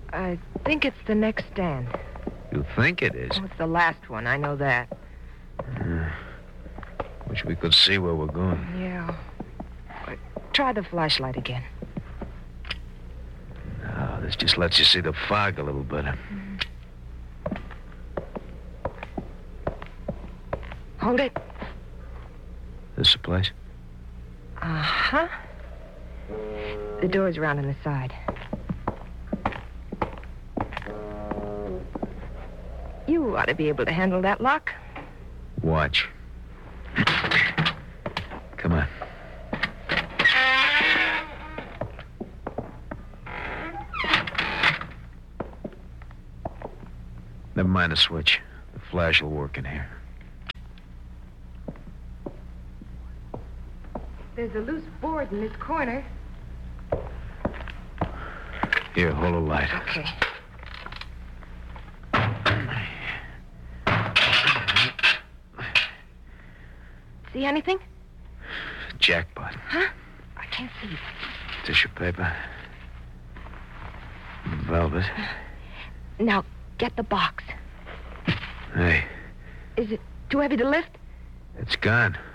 I think it's the next stand. You think it is? Oh, it's the last one. I know that. Wish we could see where we're going. Yeah. Try the flashlight again. No, this just lets you see the fog a little better. Hold it. This the place? Uh-huh. The door's around on the side. You ought to be able to handle that lock. Watch. Come on. Never mind the switch. The flash will work in here. There's a loose board in this corner. Here, hold a light. Okay. See anything? Jackpot. Huh? I can't see. Tissue paper. Velvet. Now, get the box. Hey, Is it too heavy to lift? it's gone.